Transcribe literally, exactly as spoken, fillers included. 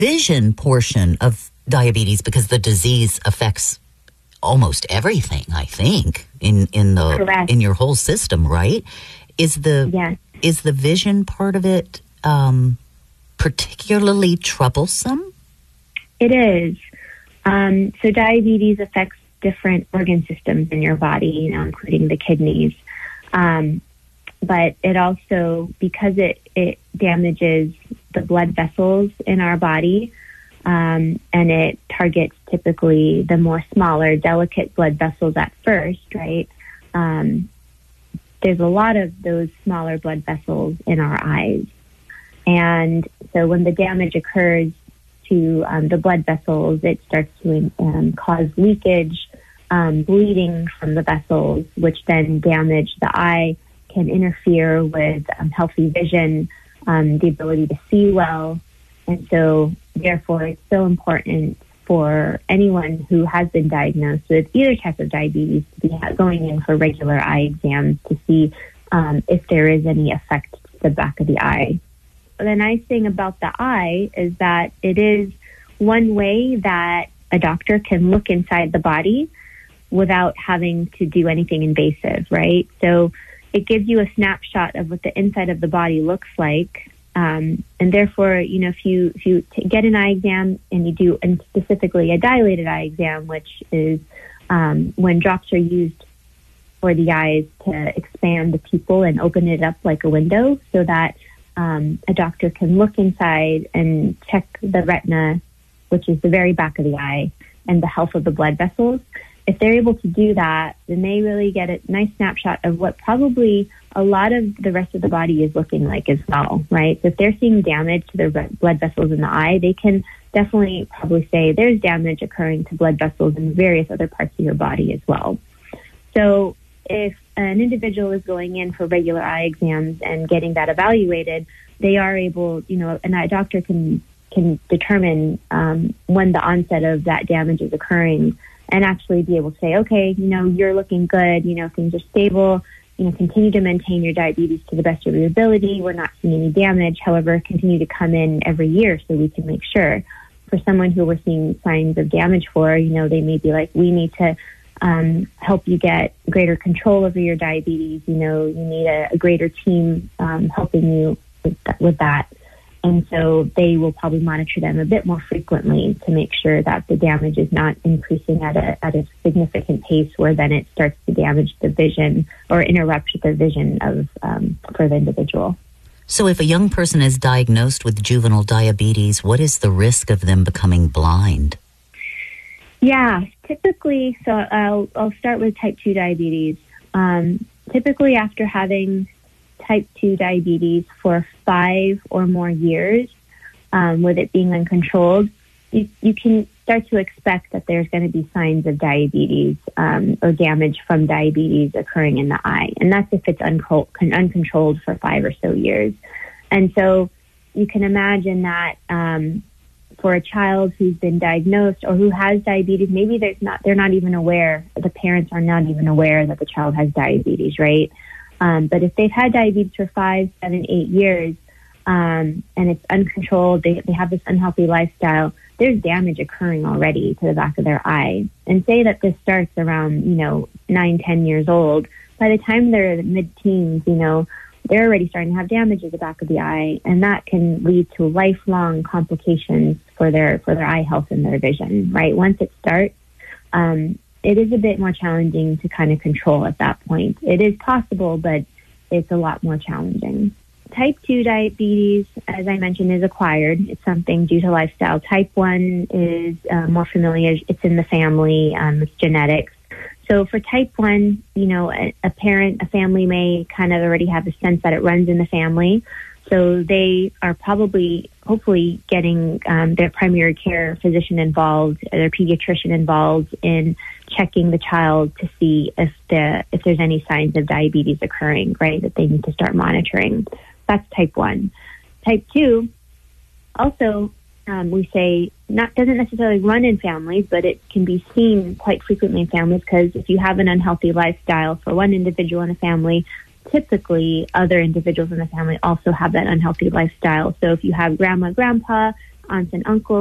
vision portion of diabetes, because the disease affects almost everything, I think, in, in the Correct. in your whole system, right? Is the Yes. is the vision part of it um, particularly troublesome? It is. Um, so diabetes affects different organ systems in your body, you know, including the kidneys. Um, but it also, because it, it damages the blood vessels in our body, um, and it targets typically the more smaller, delicate blood vessels at first, right? Um, there's a lot of those smaller blood vessels in our eyes. And so when the damage occurs to um, the blood vessels, it starts to um, cause leakage, um, bleeding from the vessels, which then damage the eye, can interfere with um, healthy vision, um, the ability to see well. And so, therefore, it's so important for anyone who has been diagnosed with either type of diabetes to be going in for regular eye exams to see um, if there is any effect to the back of the eye. The nice thing about the eye is that it is one way that a doctor can look inside the body without having to do anything invasive, right? So it gives you a snapshot of what the inside of the body looks like. Um, and therefore, you know, if you if you t- get an eye exam and you do, and specifically a dilated eye exam, which is um, when drops are used for the eyes to expand the pupil and open it up like a window, so that um, a doctor can look inside and check the retina, which is the very back of the eye, and the health of the blood vessels. If they're able to do that, then they really get a nice snapshot of what probably a lot of the rest of the body is looking like as well, right? So if they're seeing damage to the blood vessels in the eye, they can definitely probably say there's damage occurring to blood vessels in various other parts of your body as well. So if an individual is going in for regular eye exams and getting that evaluated, they are able, you know, an eye doctor can can determine um, when the onset of that damage is occurring, and actually be able to say, okay, you know, you're looking good, you know, things are stable, you know, continue to maintain your diabetes to the best of your ability. We're not seeing any damage. However, continue to come in every year so we can make sure. For someone who we're seeing signs of damage for, you know, they may be like, we need to um, help you get greater control over your diabetes. You know, you need a, a greater team um, helping you with that, with that. And so they will probably monitor them a bit more frequently to make sure that the damage is not increasing at a at a significant pace where then it starts to damage the vision or interrupt the vision of um, for the individual. So if a young person is diagnosed with juvenile diabetes, what is the risk of them becoming blind? Yeah, typically, so I'll, I'll start with type two diabetes. Um, typically after having type two diabetes for five or more years, um, with it being uncontrolled, you, you can start to expect that there's going to be signs of diabetes um, or damage from diabetes occurring in the eye. And that's if it's unco- uncontrolled for five or so years. And so you can imagine that um, for a child who's been diagnosed or who has diabetes, maybe there's not, they're not even aware, the parents are not even aware that the child has diabetes, right? Um, but if they've had diabetes for five, seven, eight years, um, and it's uncontrolled, they, they have this unhealthy lifestyle, there's damage occurring already to the back of their eye. And say that this starts around, you know, nine, ten years old. By the time they're mid-teens, you know, they're already starting to have damage at the back of the eye, and that can lead to lifelong complications for their for their eye health and their vision, right? Once it starts, um, it is a bit more challenging to kind of control at that point. It is possible, but it's a lot more challenging. Type two diabetes, as I mentioned, is acquired. It's something due to lifestyle. Type one is uh, more familiar. It's in the family. Um, it's genetics. So for type one, you know, a, a parent, a family may kind of already have a sense that it runs in the family. So they are probably, hopefully, getting um, their primary care physician involved, their pediatrician involved in checking the child to see if the if there's any signs of diabetes occurring, right, that they need to start monitoring. That's type one. Type two, also, um, we say, not doesn't necessarily run in families, but it can be seen quite frequently in families because if you have an unhealthy lifestyle for one individual in a family, typically other individuals in the family also have that unhealthy lifestyle. So if you have grandma, grandpa, aunts and uncles